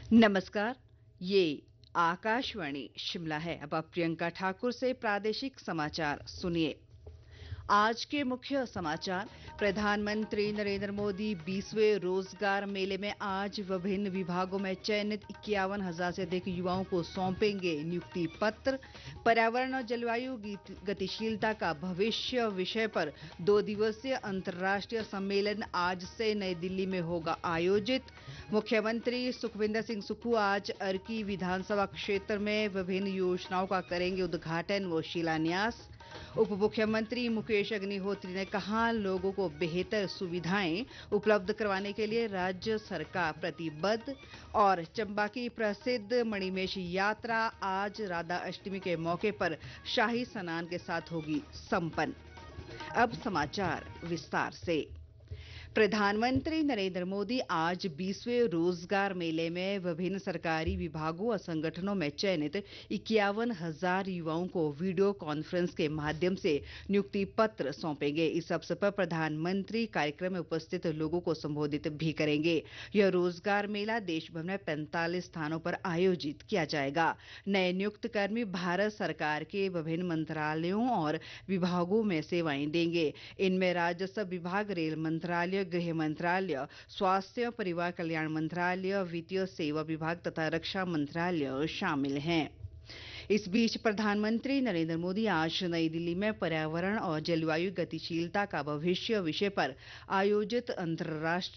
नमस्कार। ये आकाशवाणी शिमला है। अब आप प्रियंका ठाकुर से प्रादेशिक समाचार सुनिए। आज के मुख्य समाचार। प्रधानमंत्री नरेंद्र मोदी 20वें रोजगार मेले में आज विभिन्न विभागों में चयनित 51,000 से अधिक युवाओं को सौंपेंगे नियुक्ति पत्र। पर्यावरण और जलवायु गतिशीलता का भविष्य विषय पर 2 दिवसीय अंतर्राष्ट्रीय सम्मेलन आज से नई दिल्ली में होगा आयोजित। मुख्यमंत्री सुखविंदर सिंह सुक्खू आज अर्की विधानसभा क्षेत्र में विभिन्न योजनाओं का करेंगे उद्घाटन व शिलान्यास। उप मुख्यमंत्री मुकेश अग्निहोत्री ने कहा, लोगों को बेहतर सुविधाएं उपलब्ध करवाने के लिए राज्य सरकार प्रतिबद्ध। और चंबा की प्रसिद्ध मणिमहेश यात्रा आज राधा अष्टमी के मौके पर शाही स्नान के साथ होगी संपन्न। अब समाचार विस्तार से। प्रधानमंत्री नरेंद्र मोदी आज 20वें रोजगार मेले में विभिन्न सरकारी विभागों और संगठनों में चयनित 51,000 युवाओं को वीडियो कॉन्फ्रेंस के माध्यम से नियुक्ति पत्र सौंपेंगे। इस अवसर पर प्रधानमंत्री कार्यक्रम में उपस्थित लोगों को संबोधित भी करेंगे। यह रोजगार मेला देश भर में 45 स्थानों पर आयोजित किया जाएगा। नए नियुक्त कर्मी भारत सरकार के विभिन्न मंत्रालयों और विभागों में सेवाएं देंगे। इनमें राजस्व विभाग, रेल मंत्रालय, गृह मंत्रालय, स्वास्थ्य परिवार कल्याण मंत्रालय, वित्तीय सेवा विभाग तथा रक्षा मंत्रालय शामिल हैं। इस बीच प्रधानमंत्री नरेंद्र मोदी आज नई दिल्ली में पर्यावरण और जलवायु गतिशीलता का भविष्य विषय पर आयोजित अंतर्राष्ट्रीय